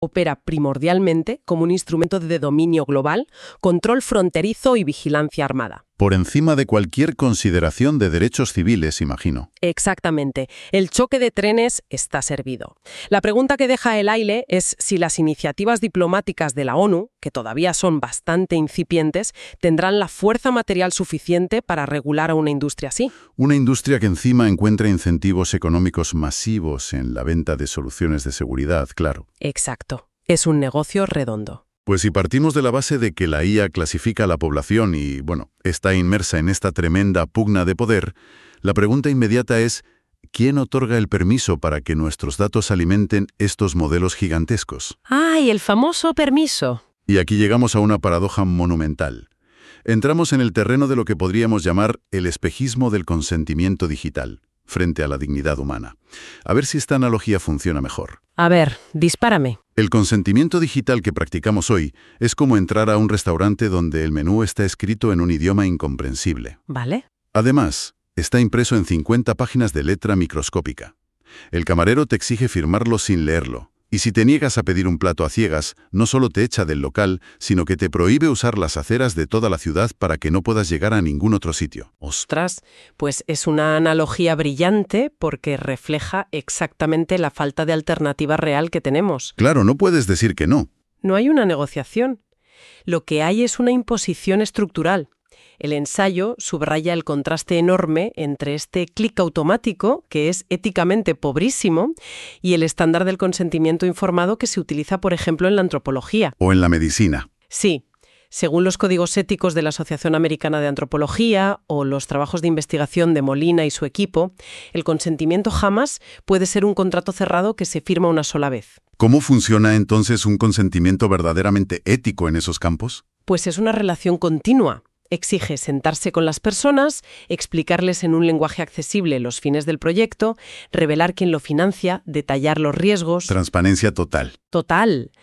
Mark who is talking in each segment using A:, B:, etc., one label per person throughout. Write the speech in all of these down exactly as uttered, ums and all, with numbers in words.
A: Opera primordialmente como un instrumento de dominio global, control fronterizo y vigilancia armada.
B: Por encima de cualquier consideración de derechos civiles, imagino.
A: Exactamente. El choque de trenes está servido. La pregunta que deja el aire es si las iniciativas diplomáticas de la ONU, que todavía son bastante incipientes, tendrán la fuerza material suficiente para regular a una industria así.
B: Una industria que encima encuentra incentivos económicos masivos en la venta de soluciones de seguridad, claro.
A: Exacto. Es un negocio redondo.
B: Pues si partimos de la base de que la I A clasifica a la población y, bueno, está inmersa en esta tremenda pugna de poder, la pregunta inmediata es, ¿quién otorga el permiso para que nuestros datos alimenten estos modelos gigantescos?
A: ¡Ay, el famoso permiso!
B: Y aquí llegamos a una paradoja monumental. Entramos en el terreno de lo que podríamos llamar el espejismo del consentimiento digital, frente a la dignidad humana. A ver si esta analogía funciona mejor.
A: A ver, dispárame.
B: El consentimiento digital que practicamos hoy es como entrar a un restaurante donde el menú está escrito en un idioma incomprensible.
A: ¿Vale?
B: Además, está impreso en cincuenta páginas de letra microscópica. El camarero te exige firmarlo sin leerlo. Y si te niegas a pedir un plato a ciegas, no solo te echa del local, sino que te prohíbe usar las aceras de toda la ciudad para que no puedas llegar a ningún otro sitio.
A: Ostras, pues es una analogía brillante porque refleja exactamente la falta de alternativa real que tenemos.
B: Claro, no puedes decir que no.
A: No hay una negociación. Lo que hay es una imposición estructural. El ensayo subraya el contraste enorme entre este clic automático, que es éticamente pobrísimo, y el estándar del consentimiento informado que se utiliza, por ejemplo, en la antropología.
B: O en la medicina.
A: Sí. Según los códigos éticos de la Asociación Americana de Antropología o los trabajos de investigación de Molina y su equipo, el consentimiento jamás puede ser un contrato cerrado que se firma una sola vez.
B: ¿Cómo funciona entonces un consentimiento verdaderamente ético en esos campos?
A: Pues es una relación continua. Exige sentarse con las personas, explicarles en un lenguaje accesible los fines del proyecto, revelar quién lo financia, detallar los riesgos.
B: Transparencia total.
A: Total.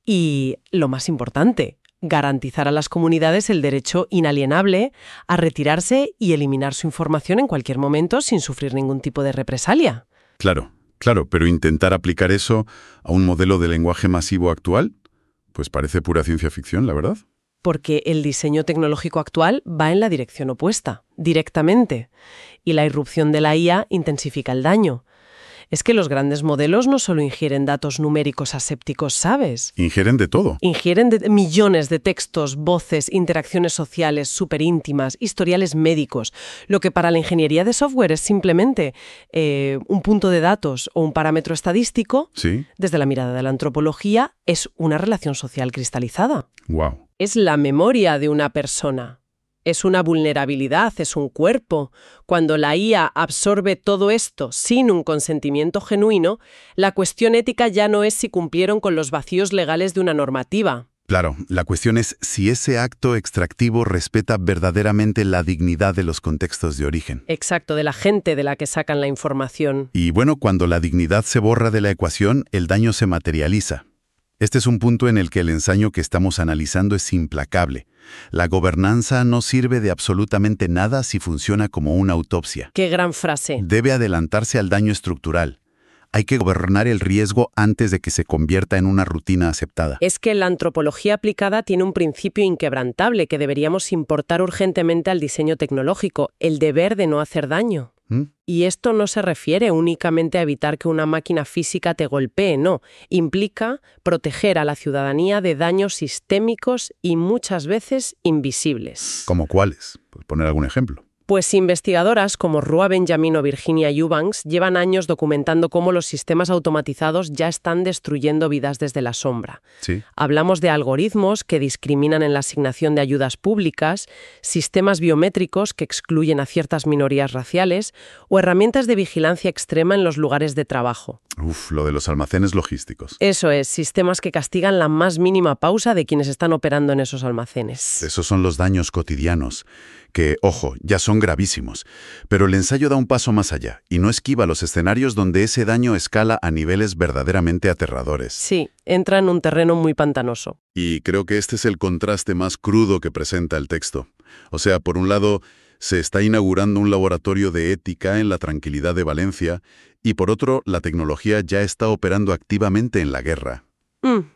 A: Y, lo más importante, garantizar a las comunidades el derecho inalienable a retirarse y eliminar su información en cualquier momento sin sufrir ningún tipo de represalia.
B: Claro, claro, pero intentar aplicar eso a un modelo de lenguaje masivo actual, pues parece pura ciencia ficción, la verdad.
A: Porque el diseño tecnológico actual va en la dirección opuesta, directamente, y la irrupción de la I A intensifica el daño. Es que los grandes modelos no solo ingieren datos numéricos asépticos, ¿sabes?
B: Ingieren de todo.
A: Ingieren de millones de textos, voces, interacciones sociales superíntimas, historiales médicos, lo que para la ingeniería de software es simplemente eh, un punto de datos o un parámetro estadístico.
B: Sí.
A: Desde la mirada de la antropología es una relación social cristalizada.
B: Wow.
A: Es la memoria de una persona. Es una vulnerabilidad, es un cuerpo. Cuando la I A absorbe todo esto sin un consentimiento genuino, la cuestión ética ya no es si cumplieron con los vacíos legales de una normativa.
B: Claro, la cuestión es si ese acto extractivo respeta verdaderamente la dignidad de los contextos de origen.
A: Exacto, de la gente de la que sacan la información.
B: Y bueno, cuando la dignidad se borra de la ecuación, el daño se materializa. Este es un punto en el que el ensayo que estamos analizando es implacable. La gobernanza no sirve de absolutamente nada si funciona como una autopsia.
A: ¡Qué gran frase!
B: Debe adelantarse al daño estructural. Hay que gobernar el riesgo antes de que se convierta en una rutina aceptada.
A: Es que la antropología aplicada tiene un principio inquebrantable que deberíamos importar urgentemente al diseño tecnológico, el deber de no hacer daño.
B: ¿Mm?
A: Y esto no se refiere únicamente a evitar que una máquina física te golpee, no. Implica proteger a la ciudadanía de daños sistémicos y muchas veces invisibles.
B: ¿Cómo cuáles? Pues poner algún ejemplo.
A: Pues investigadoras como Rua Benjamin o Virginia Eubanks llevan años documentando cómo los sistemas automatizados ya están destruyendo vidas desde la sombra.
B: Sí.
A: Hablamos de algoritmos que discriminan en la asignación de ayudas públicas, sistemas biométricos que excluyen a ciertas minorías raciales o herramientas de vigilancia extrema en los lugares de trabajo.
B: Uf, lo de los almacenes logísticos.
A: Eso es, sistemas que castigan la más mínima pausa de quienes están operando en esos almacenes.
B: Esos son los daños cotidianos, que, ojo, ya son gravísimos. Pero el ensayo da un paso más allá y no esquiva los escenarios donde ese daño escala a niveles verdaderamente aterradores.
A: Sí, entra en un terreno muy pantanoso.
B: Y creo que este es el contraste más crudo que presenta el texto. O sea, por un lado, se está inaugurando un laboratorio de ética en la tranquilidad de Valencia y por otro, la tecnología ya está operando activamente en la guerra.
A: Mm,